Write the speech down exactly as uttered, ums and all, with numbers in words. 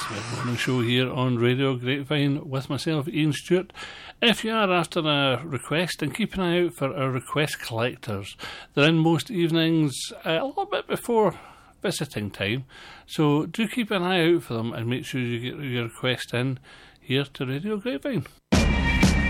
the morning show here on Radio Grapevine with myself, Ian Stewart. If you are after a request, then keep an eye out for our request collectors. They're in most evenings uh, a little bit before visiting time, so do keep an eye out for them and make sure you get your request in here to Radio Grapevine.